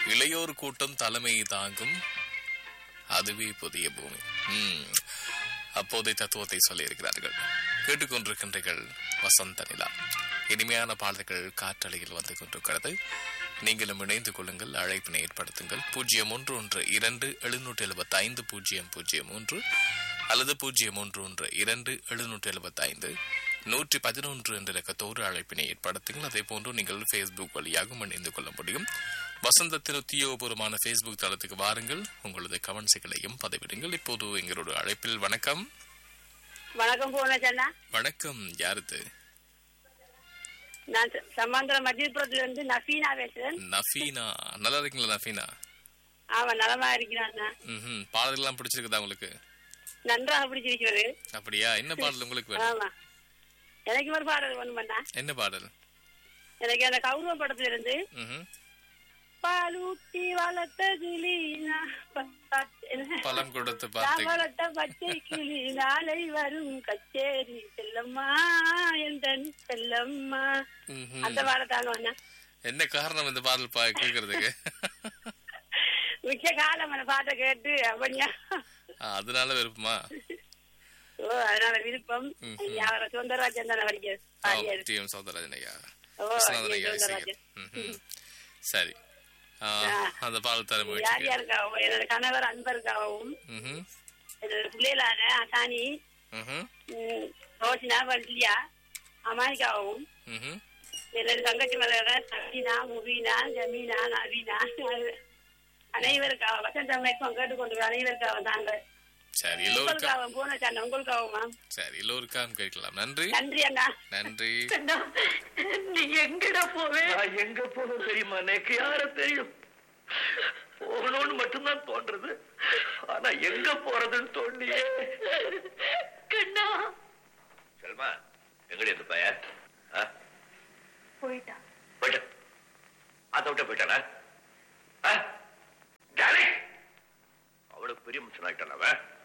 இளையோர் கூட்டம் தலைமை தாங்கும், அதுவே புதிய பூமி. அப்போதைய தத்துவத்தை சொல்லியிருக்கிறார்கள். கேட்டுக்கொண்டிருக்கின்றீர்கள் வசந்த நிலா. இனிமையான பாடல்கள் காற்றலையில் வந்து கொண்டிருக்கிறது. நீங்களும் இணைந்து கொள்ளுங்கள். அழைப்பினை ஏற்படுத்துங்கள். 0112-775-003 அல்லது 0112-775-111 என்ற இலக்கத்தோடு அழைப்பினை ஏற்படுத்துங்கள். அதே போன்று நீங்கள் Facebook வழியாக இணைந்து கொள்ள முடியும். வசந்தத்தின் உத்தியோகபூர்வமான Facebook தளத்துக்கு வாருங்கள். உங்களது கமெண்ட்ஸ்களையும் பதிவிடுங்கள். இப்போது எங்களோட அழைப்பில் வணக்கம். வணக்கம் போனா. வணக்கம், யாருது? நான் சமாந்திரம் மத்தியபுரத்துல இருந்து நஃபீனா பேசுறேன். நஃபீனா, நல்லா இருக்கீங்களா நஃபீனா? ஆமா, நலமா இருக்கிறான். பாடல் எல்லாம் பிடிச்சிருக்குதா உங்களுக்கு? நன்றாக பிடிச்சிருக்கிறது. அப்படியா? என்ன பாடல் உங்களுக்கு வேணும்? ஆமா, எனக்கு ஒரு பாடல் வேணும்ண்ணா. என்ன பாடல்? எனக்கு அந்த கௌரவ படத்துல இருந்து பாலூட்டி வளர்த்த கிளி பழம் கொடுத்து வளர்த்த பச்சை கிளி நாளை வரும் கச்சேரி செல்லம்மா எந்தன் செல்லம்மா. அந்த பாடத்தாங்க அண்ணா. என்ன காரணம் இந்த பாடல் கேட்கறதுக்கு? மிச்ச காலம் அந்த பாட்டை கேட்டு அவனியா அதனால விருப்பமா? ஓ, அதனால விருப்பம். சுந்தரராஜன் தானே படிக்க சௌந்தரராஜன் ஐயா. ஓ, சரி, அந்த பாடல் தர யார் யாருக்காகவும் என்னோட கணவர் அன்பருக்காகவும் என்னோட பிள்ளைகளான அசானி ரோஷினா வல்லியா அமானிக்காகவும் என்னோட தங்கச்சி மலர சபீனா முபீனா ஜமீனா நவீனா அனைவருக்காக வசந்தம் கேட்டுக்கொண்டு அனைவருக்காக தாங்க. சரி, உங்களுக்காகவும் போன சார் உங்களுக்காகவுமா? சரி, எல்லோருக்காகவும் கேட்கலாம். நன்றி. நன்றி அண்ணா. நன்றி. நீ எங்கடா போவே? எங்க போகணும் தெரியுமா? எனக்கு யார தெரியும்? போகணும்னு மட்டும்தான் தோன்றது. ஆனா எங்க போறதுன்னு தோண்டியே. கண்ணா செல்மா, எங்கடி இந்த பைய? போயிட்டான். போயிட்டான்? அதை விட்ட போயிட்டானா? அவளுக்கு பெரிய மனுஷன் ஆயிட்டான் அவன்.